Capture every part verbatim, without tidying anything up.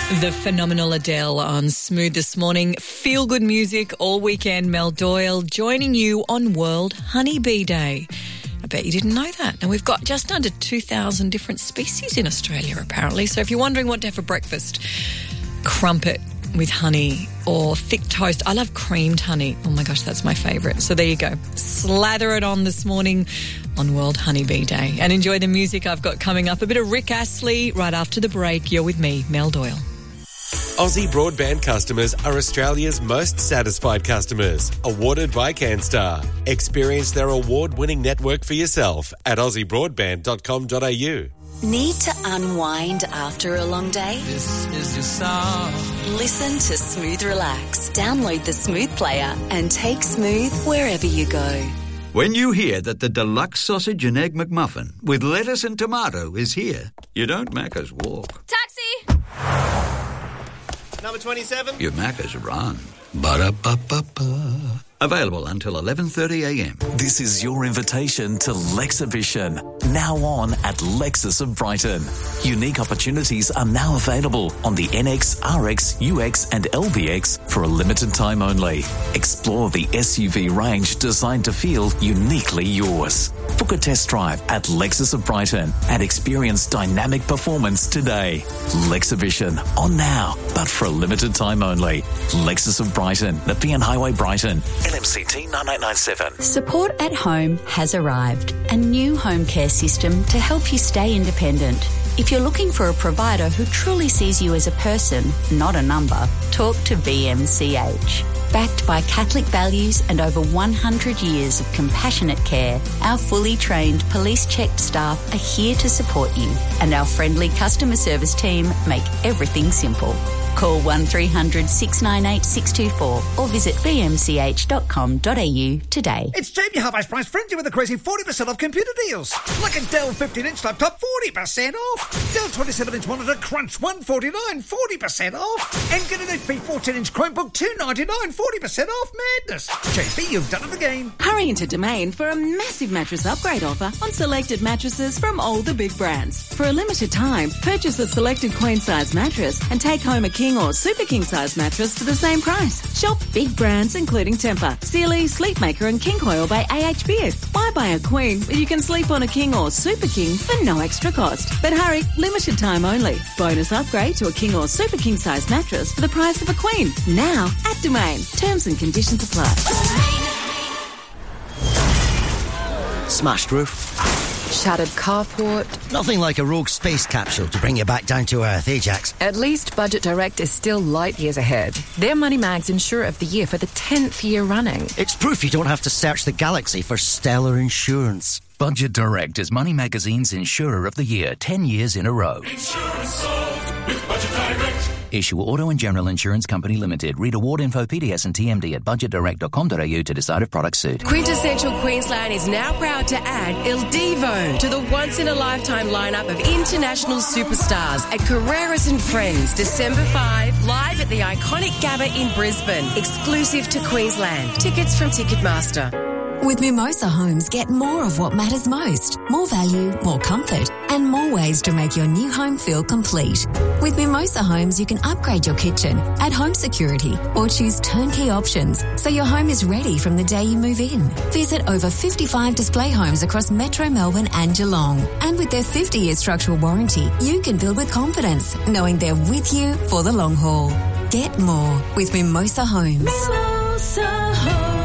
The phenomenal Adele on Smooth this morning. Feel good music all weekend. Mel Doyle joining you on World Honeybee Day. I bet you didn't know that. And we've got just under two thousand different species in Australia, apparently. So if you're wondering what to have for breakfast, crumpet with honey or thick toast. I love creamed honey. Oh, my gosh, that's my favourite. So there you go. Slather it on this morning on World Honeybee Day. And enjoy the music I've got coming up. A bit of Rick Astley right after the break. You're with me, Mel Doyle. Aussie Broadband customers are Australia's most satisfied customers. Awarded by CanStar. Experience their award-winning network for yourself at aussie broadband dot com dot a u. Need to unwind after a long day? This is your song. Listen to Smooth Relax. Download the Smooth player and take Smooth wherever you go. When you hear that the deluxe sausage and egg McMuffin with lettuce and tomato is here, you don't Macca's walk. Taxi! Number twenty-seven. You Macca's run. Ba-da-ba-ba-ba. Available until eleven thirty a m. This is your invitation to Lexhibition, now on at Lexus of Brighton. Unique opportunities are now available on the N X, R X, U X and L B X for a limited time only. Explore the S U V range designed to feel uniquely yours. Book a test drive at Lexus of Brighton and experience dynamic performance today. Lexhibition, on now, but for a limited time only. Lexus of Brighton, Nepean Highway, Brighton. L M C T nine eight nine seven. Support at Home has arrived, a new home care system to help you stay independent. If you're looking for a provider who truly sees you as a person, not a number, talk to V M C H. Backed by Catholic values and over one hundred years of compassionate care, our fully trained police-checked staff are here to support you, and our friendly customer service team make everything simple. Call one three hundred six nine eight six two four or visit v m c h dot com dot a u today. It's Jamie Half-Ice Price Frenzy with a crazy forty percent off computer deals. Like a Dell fifteen inch laptop, forty percent off. Dell twenty-seven inch monitor, Crunch, one forty-nine, forty percent off. And get an H P fourteen inch Chromebook, two ninety-nine, forty percent off. Madness. J B, you've done it again. Hurry into Domain for a massive mattress upgrade offer on selected mattresses from all the big brands. For a limited time, purchase a selected queen-size mattress and take home a king or super king-size mattress for the same price. Shop big brands including Tempur, Sealy, Sleepmaker and King Coil by A H Beard. Why buy a queen when you can sleep on a king or super king for no extra cost? But hurry, limited time only. Bonus upgrade to a king or super king-size mattress for the price of a queen. Now at Domain. Terms and conditions apply. Smashed roof. Shattered carport. Nothing like a rogue space capsule to bring you back down to earth, eh, Jax? At least Budget Direct is still light years ahead. They're Moneymag's Insurer of the Year for the tenth year running. It's proof you don't have to search the galaxy for stellar insurance. Budget Direct is Money Magazine's Insurer of the Year ten years in a row. Insurance solved with Budget Direct. Issue Auto and General Insurance Company Limited. Read award info, P D S and T M D at budget direct dot com dot a u to decide if products suit. Quintessential Queensland is now proud to add Il Divo to the once-in-a-lifetime lineup of international superstars at Carreras and Friends, December fifth, live at the iconic Gabba in Brisbane, exclusive to Queensland. Tickets from Ticketmaster. With Mimosa Homes, get more of what matters most. More value, more comfort, and more ways to make your new home feel complete. With Mimosa Homes, you can upgrade your kitchen, add home security, or choose turnkey options so your home is ready from the day you move in. Visit over fifty-five display homes across Metro Melbourne and Geelong. And with their fifty-year structural warranty, you can build with confidence, knowing they're with you for the long haul. Get more with Mimosa Homes. Mimosa Homes.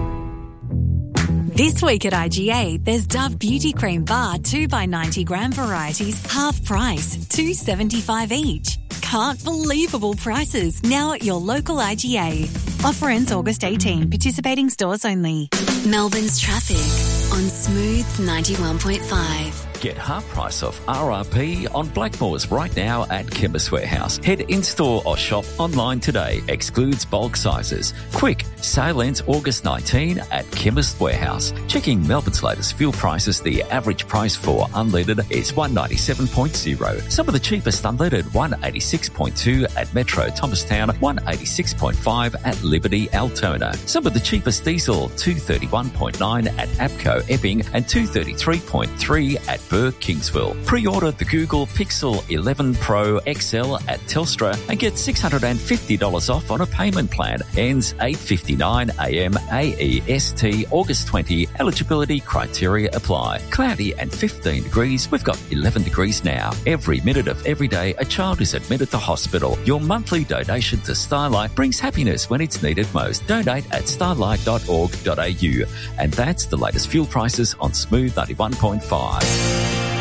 This week at I G A, there's Dove Beauty Cream Bar two by ninety gram varieties, half price, two seventy-five each. Can't believable prices now at your local I G A. Offer ends August eighteenth. Participating stores only. Melbourne's traffic on Smooth ninety-one point five. Get half price off R R P on Blackmores right now at Chemist Warehouse. Head in-store or shop online today. Excludes bulk sizes. Quick, sale ends August nineteenth at Chemist Warehouse. Checking Melbourne's latest fuel prices, the average price for unleaded is one ninety-seven point oh. Some of the cheapest unleaded, one eighty-six point two at Metro Thomastown, one eighty-six point five at Liberty Altona. Some of the cheapest diesel, two thirty-one point nine at APCO Epping and two thirty-three point three at Burke Kingsville. Pre-order the Google Pixel eleven Pro X L at Telstra and get six hundred fifty dollars off on a payment plan. Ends eight fifty-nine a m A E S T, August twentieth. Eligibility criteria apply. Cloudy and fifteen degrees. We've got eleven degrees now. Every minute of every day, a child is admitted to hospital. Your monthly donation to Starlight brings happiness when it's needed most. Donate at starlight dot org dot a u. And that's the latest fuel prices on Smooth ninety-one point five.